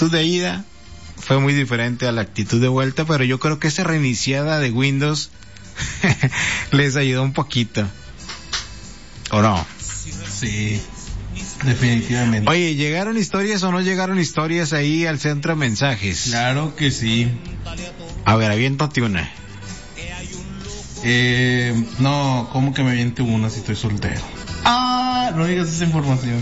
actitud de ida fue muy diferente a la actitud de vuelta, pero yo creo que esa reiniciada de Windows les ayudó un poquito. ¿O no? Sí, definitivamente. Oye, ¿llegaron historias o no llegaron historias ahí al centro de mensajes? Claro que sí. A ver, aviéntate una. No, ¿cómo que me aviente una si estoy soltero? No digas esa información.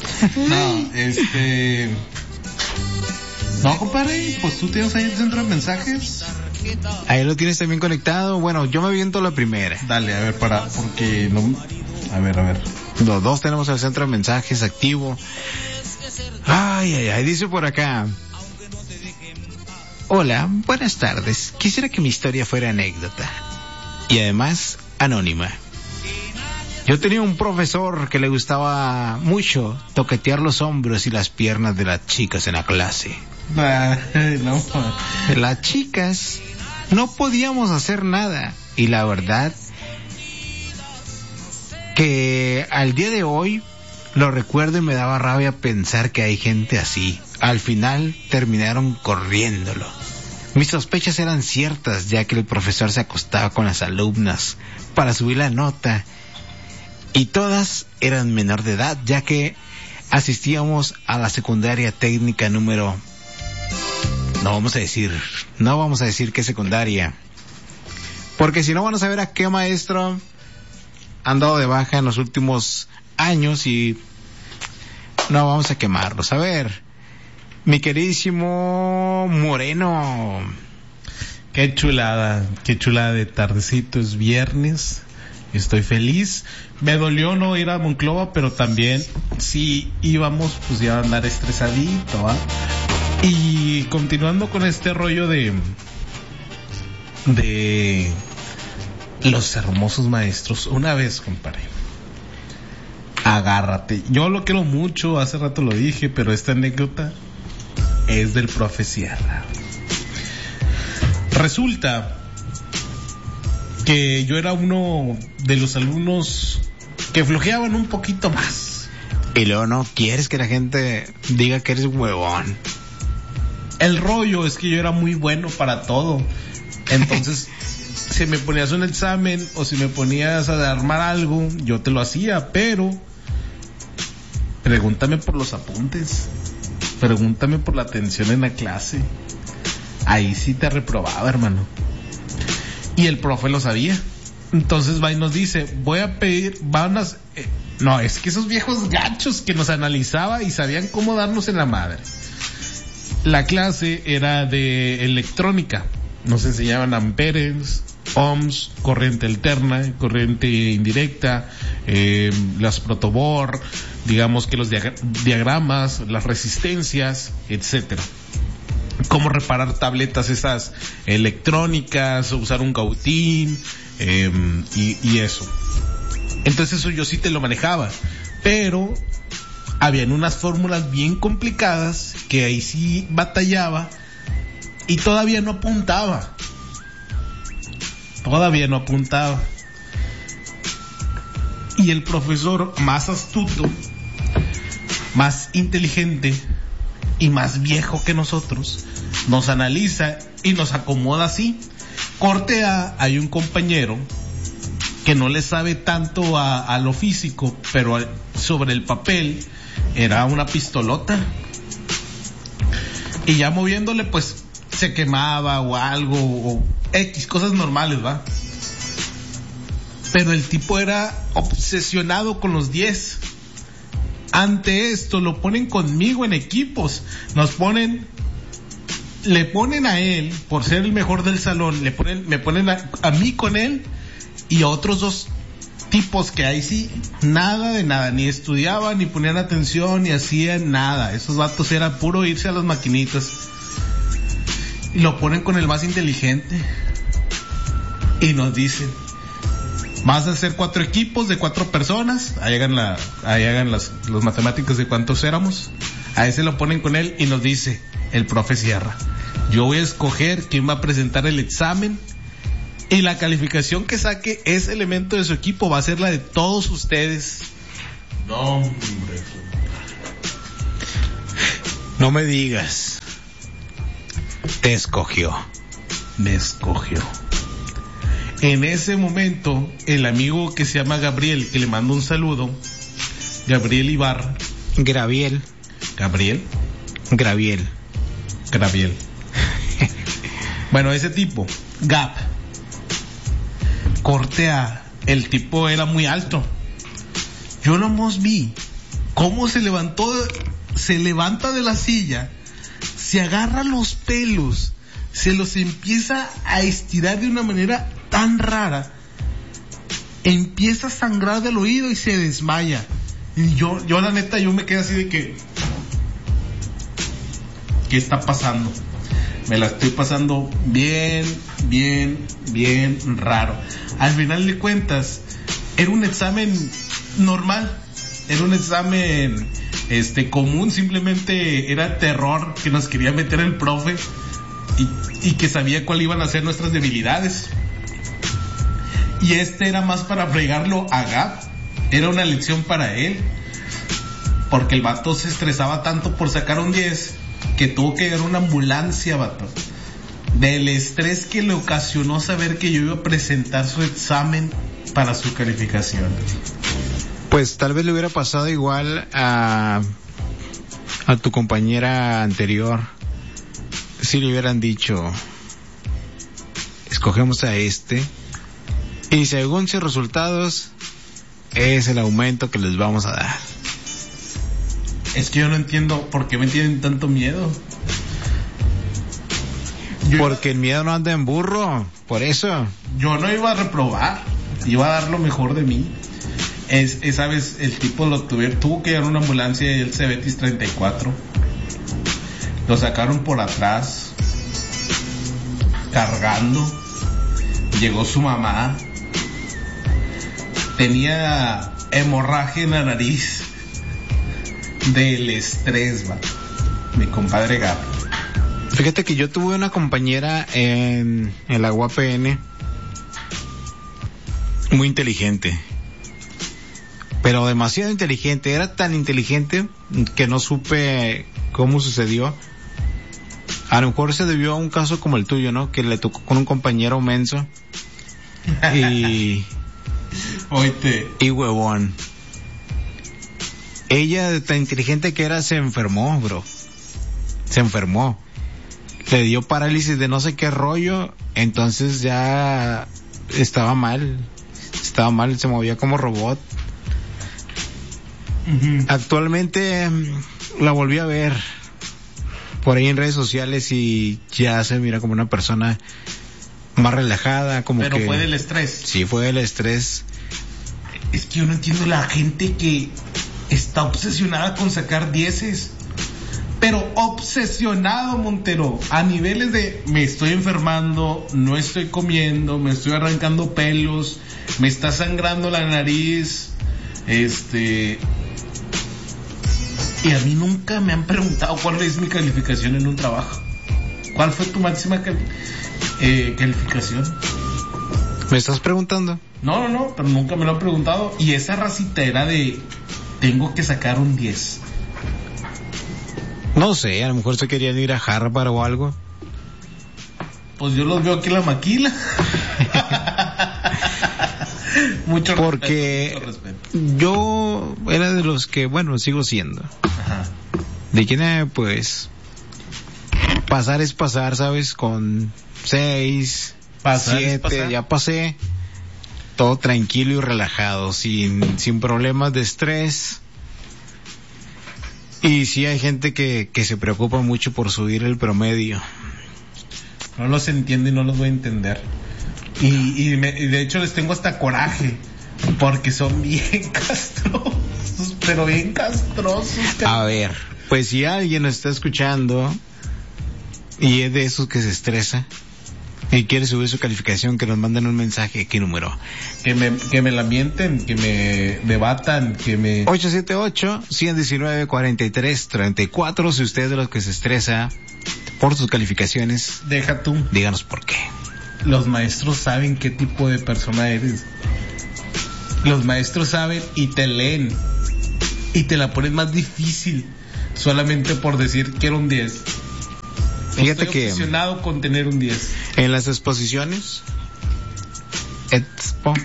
No, compadre, pues tú tienes ahí el centro de mensajes. Ahí lo tienes también conectado. Bueno, yo me aviento la primera. Dale, a ver, porque no... A ver. Los dos tenemos el centro de mensajes activo. Ay, dice por acá. Hola, buenas tardes. Quisiera que mi historia fuera anécdota. Y además, anónima. Yo tenía un profesor que le gustaba mucho toquetear los hombros y las piernas de las chicas en la clase. No. Las chicas no podíamos hacer nada. Y la verdad que al día de hoy lo recuerdo y me daba rabia pensar que hay gente así. Al final terminaron corriéndolo. Mis sospechas eran ciertas, ya que el profesor se acostaba con las alumnas para subir la nota. Y todas eran menor de edad, ya que asistíamos a la secundaria técnica número... No vamos a decir qué secundaria. Porque si no van a saber a qué maestro han dado de baja en los últimos años y no vamos a quemarlos. A ver, mi queridísimo Moreno. Qué chulada de tardecito, es viernes. Estoy feliz. Me dolió no ir a Monclova, pero también si íbamos, pues ya a andar estresadito, ¿va? Y continuando con este rollo de los hermosos maestros, una vez, compadre, agárrate. Yo lo quiero mucho, hace rato lo dije, pero esta anécdota es del profe Sierra. Resulta que yo era uno de los alumnos que flojeaban un poquito más. Y luego no quieres que la gente diga que eres huevón. El rollo es que yo era muy bueno para todo. Entonces, si me ponías un examen o si me ponías a armar algo, yo te lo hacía, pero pregúntame por los apuntes, pregúntame por la atención en la clase. Ahí sí te reprobaba, hermano. Y el profe lo sabía. Entonces va y nos dice, voy a pedir, no, es que esos viejos gachos que nos analizaba y sabían cómo darnos en la madre. La clase era de electrónica. Nos enseñaban amperes, ohms, corriente alterna, corriente indirecta, las protobor, digamos que los diagramas, las resistencias, etcétera. Cómo reparar tabletas esas electrónicas, usar un cautín, y eso. Entonces eso yo sí te lo manejaba, pero habían unas fórmulas bien complicadas que ahí sí batallaba y todavía no apuntaba. Y el profesor, más astuto, más inteligente y más viejo que nosotros, nos analiza y nos acomoda así. Corte A, hay un compañero que no le sabe tanto a lo físico, pero sobre el papel era una pistolota. Y ya moviéndole, pues, se quemaba o algo, o X, cosas normales, ¿va? Pero el tipo era obsesionado con los 10. Ante esto, lo ponen conmigo en equipos. Le ponen a él, por ser el mejor del salón, me ponen a mí con él y a otros dos tipos que ahí sí, nada de nada, ni estudiaban, ni ponían atención, ni hacían nada. Esos vatos era puro irse a las maquinitas. Y lo ponen con el más inteligente. Y nos dicen, vas a hacer 4 equipos de 4 personas. Ahí hagan las matemáticas de cuántos éramos. A ese lo ponen con él y nos dice el profe Sierra, yo voy a escoger quién va a presentar el examen y la calificación que saque ese elemento de su equipo va a ser la de todos ustedes. No, hombre. No me digas. Te escogió. Me escogió. En ese momento, el amigo que se llama Gabriel, que le mando un saludo, Gabriel Ibarra. Graviel. ¿Gabriel? Graviel. Graviel. Bueno, ese tipo, Gap. Corte A. El tipo era muy alto. Yo nomás vi cómo se levanta de la silla, se agarra los pelos, se los empieza a estirar de una manera tan rara, empieza a sangrar del oído y se desmaya. Y yo la neta, yo me quedé así de que, ¿qué está pasando? Me la estoy pasando bien raro. Al final de cuentas, era un examen normal, era un examen común, simplemente era terror que nos quería meter el profe y que sabía cuál iban a ser nuestras debilidades. Y era más para fregarlo a Gap, era una lección para él, porque el vato se estresaba tanto por sacar un 10 que tuvo que llegar una ambulancia, vato, del estrés que le ocasionó saber que yo iba a presentar su examen para su calificación. Pues tal vez le hubiera pasado igual a tu compañera anterior, si le hubieran dicho, escogemos a y según sus resultados es el aumento que les vamos a dar. Es que yo no entiendo por qué me tienen tanto miedo. Porque el miedo no anda en burro, por eso. Yo no iba a reprobar, iba a dar lo mejor de mí. Esa vez el tipo tuvo que llevar una ambulancia y el Cebetis 34. Lo sacaron por atrás, cargando. Llegó su mamá. Tenía hemorragia en la nariz del estrés, va. Mi compadre Gap. Fíjate que yo tuve una compañera en la UAPN muy inteligente, pero demasiado inteligente. Era tan inteligente que no supe cómo sucedió. A lo mejor se debió a un caso como el tuyo, ¿no? Que le tocó con un compañero menso y huevón. Ella, de tan inteligente que era, se enfermó, bro. Se enfermó. Le dio parálisis de no sé qué rollo, entonces ya estaba mal, se movía como robot. Uh-huh. Actualmente la volví a ver por ahí en redes sociales y ya se mira como una persona más relajada, como Pero que... fue del estrés. Sí, fue del estrés. Es que yo no entiendo la gente que está obsesionada con sacar 10. Pero obsesionado, Montero, a niveles de me estoy enfermando, no estoy comiendo, me estoy arrancando pelos, me está sangrando la nariz, y a mí nunca me han preguntado cuál es mi calificación en un trabajo. ¿Cuál fue tu máxima calificación? ¿Me estás preguntando? No, pero nunca me lo han preguntado. Y esa racita era de tengo que sacar un 10. No sé, a lo mejor se querían ir a Harvard o algo. Pues yo los veo aquí en la maquila. Mucho porque respeto. Yo era de los que, bueno, sigo siendo. Ajá. De quien, pues, pasar es pasar, ¿sabes? Con 6, 7, ya pasé. Todo tranquilo y relajado, sin problemas de estrés. Y sí hay gente que se preocupa mucho por subir el promedio. No los entiendo y no los voy a entender. Y de hecho les tengo hasta coraje, porque son bien castrosos, pero bien castrosos. A ver, pues si alguien nos está escuchando y es de esos que se estresa y quiere subir su calificación, que nos manden un mensaje. ¿Qué número? Que me la mienten, que me debatan, que me... 878-119-4334. Si usted es de los que se estresa por sus calificaciones, deja tú. Díganos por qué. Los maestros saben qué tipo de persona eres. Los maestros saben y te leen. Y te la ponen más difícil solamente por decir quiero un 10. Fíjate estoy obsesionado con tener un 10. En las exposiciones, Expo,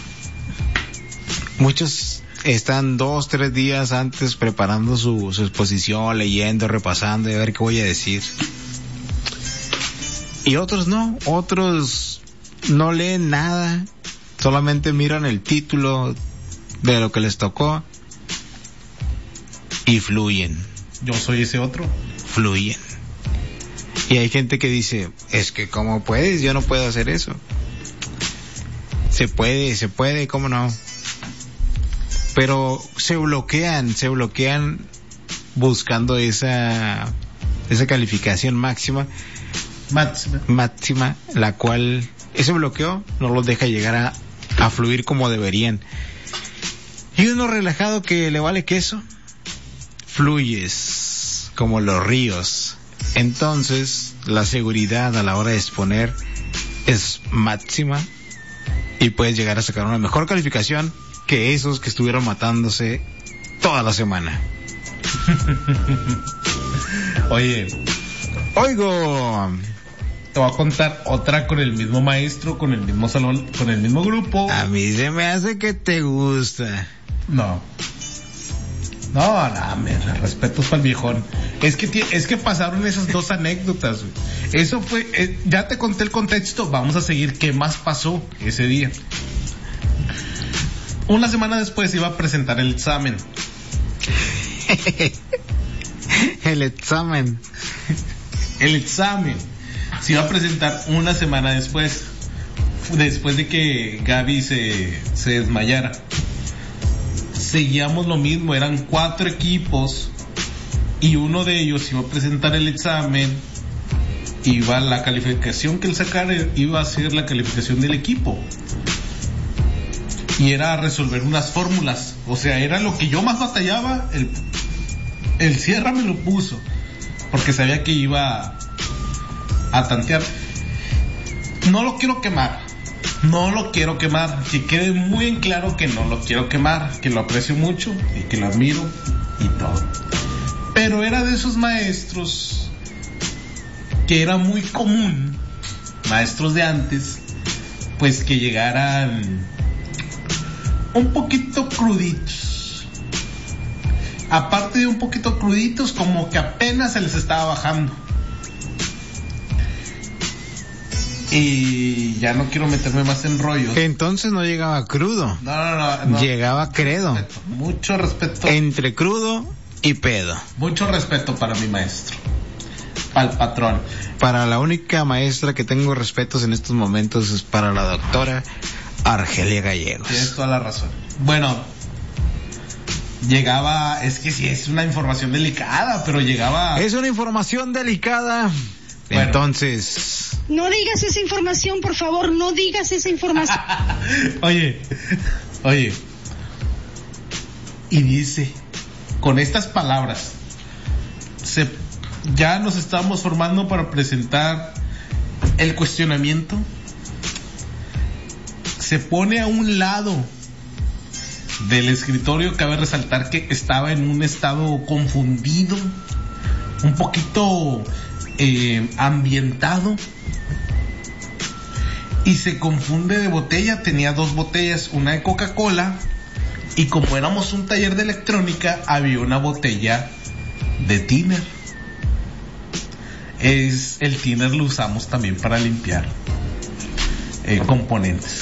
muchos están 2-3 días antes preparando su exposición, leyendo, repasando y a ver qué voy a decir. Y otros no leen nada, solamente miran el título de lo que les tocó y fluyen. Yo soy ese otro. Fluyen. Y hay gente que dice, es que ¿cómo puedes? Yo no puedo hacer eso. Se puede, ¿cómo no? Pero se bloquean buscando esa calificación máxima, la cual ese bloqueo no los deja llegar a fluir como deberían. Y uno relajado que le vale queso, fluyes como los ríos. Entonces la seguridad a la hora de exponer es máxima y puedes llegar a sacar una mejor calificación que esos que estuvieron matándose toda la semana. Oye, oigo, te voy a contar otra con el mismo maestro, con el mismo salón, con el mismo grupo. A mí se me hace que te gusta. No, respetos para el viejón. Es que pasaron esas dos anécdotas, güey. Eso fue, ya te conté el contexto, vamos a seguir qué más pasó ese día. Una semana después iba a presentar el examen. El examen se iba a presentar una semana después de que Gaby se desmayara. Seguíamos lo mismo, eran 4 equipos y uno de ellos iba a presentar el examen, la calificación que él sacara iba a ser la calificación del equipo. Y era resolver unas fórmulas, o sea, era lo que yo más batallaba. El Sierra me lo puso porque sabía que iba a tantear. No lo quiero quemar, que quede muy en claro que no lo quiero quemar, que lo aprecio mucho y que lo admiro y todo. Pero era de esos maestros que era muy común, maestros de antes, pues que llegaran un poquito cruditos. Aparte de un poquito cruditos, como que apenas se les estaba bajando. Y ya no quiero meterme más en rollos. Entonces no llegaba crudo. No. Llegaba credo. Mucho respeto. Entre crudo y pedo. Mucho respeto para mi maestro, para el patrón. Para la única maestra que tengo respetos en estos momentos es para la doctora Argelia Gallegos. Tienes toda la razón. Bueno, llegaba, es que sí es una información delicada, pero llegaba. Es una información delicada. Bueno. Entonces. No digas esa información, por favor, no digas esa información. Oye. Y dice, con estas palabras, ya nos estamos formando para presentar el cuestionamiento. Se pone a un lado del escritorio. Cabe resaltar que estaba en un estado confundido, un poquito ambientado, y se confunde de botella. Tenía 2 botellas, una de Coca-Cola, y como éramos un taller de electrónica, había una botella de thinner. El thinner lo usamos también para limpiar componentes.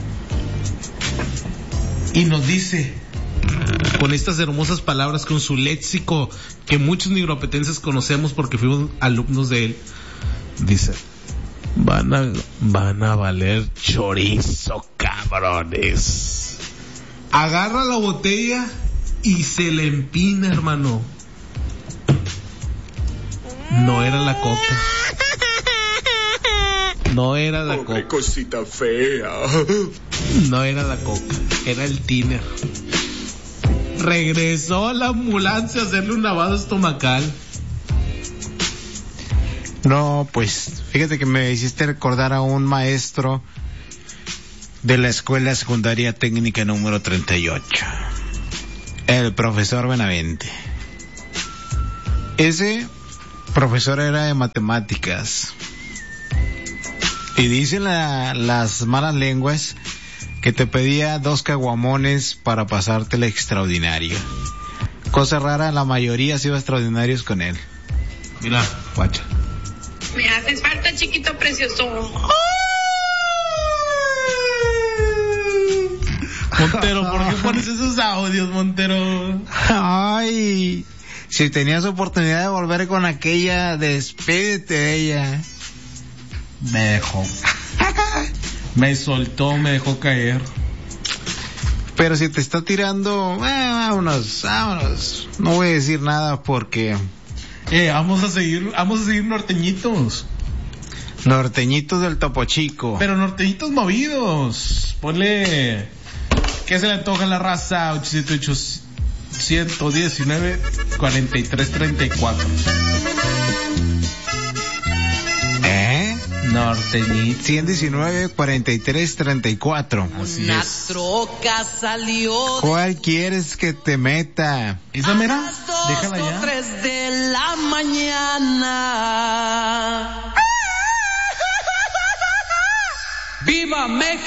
Y nos dice, con estas hermosas palabras, con su léxico que muchos nigropetenses conocemos porque fuimos alumnos de él, dice: van a valer chorizo, cabrones. Agarra la botella y se le empina, hermano. No era la coca. No era la coca. Cosita fea. No era la coca, era el thinner. Regresó a la ambulancia a hacerle un lavado estomacal. No, pues, fíjate que me hiciste recordar a un maestro de la Escuela Secundaria Técnica número 38. El profesor Benavente. Ese Profesor era de matemáticas. Y dicen las malas lenguas que te pedía 2 caguamones para pasarte el extraordinario. Cosa rara, la mayoría se iba extraordinarios con él. Mira, guacha. Me haces falta, chiquito precioso. Montero, ¿por qué pones esos audios, Montero? Ay, si tenías oportunidad de volver con aquella, despídete de ella. Me dejó. Me soltó, me dejó caer. Pero si te está tirando, vámonos. No voy a decir nada porque... vamos a seguir norteñitos. Norteñitos del Topo Chico. Pero norteñitos movidos. Ponle... ¿Qué se le antoja a la raza? 878-119-4334. Norteñito. 119-4334. Así Una es. troca salió. ¿Cuál quieres que te meta? ¿Esa mera? A las 2 Déjala o ya. 3 de la mañana. ¡Viva México!